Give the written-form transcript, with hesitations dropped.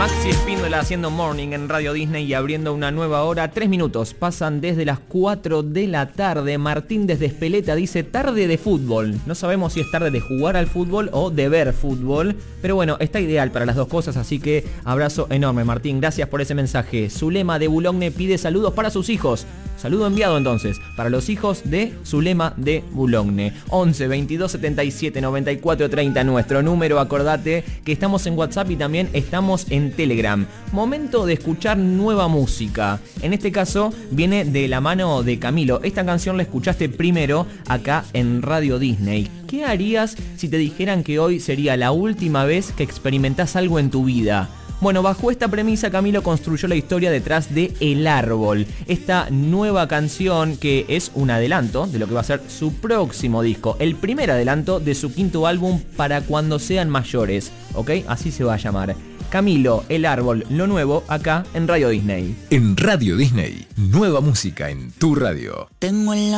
Maxi Espíndola haciendo Morning en Radio Disney y abriendo una nueva hora. 3 minutos, pasan desde las 4 de la tarde. Martín desde Espeleta dice tarde de fútbol. No sabemos si es tarde de jugar al fútbol o de ver fútbol, pero bueno, está ideal para las dos cosas, así que abrazo enorme, Martín. Gracias por ese mensaje. Zulema de Boulogne pide saludos para sus hijos. Saludo enviado entonces para los hijos de Zulema de Boulogne. 11 22 77 94 30 nuestro número. Acordate que estamos en WhatsApp y también estamos en Telegram. Momento de escuchar nueva música. En este caso viene de la mano de Camilo. Esta canción la escuchaste primero acá en Radio Disney. ¿Qué harías si te dijeran que hoy sería la última vez que experimentás algo en tu vida? Bueno, bajo esta premisa Camilo construyó la historia detrás de El Árbol, esta nueva canción que es un adelanto de lo que va a ser su próximo disco, el primer adelanto de su quinto álbum Para Cuando Sean Mayores, ¿ok? Así se va a llamar. Camilo, El Árbol, lo nuevo acá en Radio Disney. En Radio Disney, nueva música en tu radio. Tengo en la